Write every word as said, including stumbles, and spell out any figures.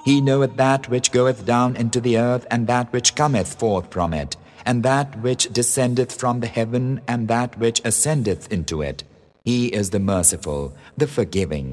He knoweth that which goeth down into the earth, and that which cometh forth from it, and that which descendeth from the heaven, and that which ascendeth into it. He is the merciful, the forgiving.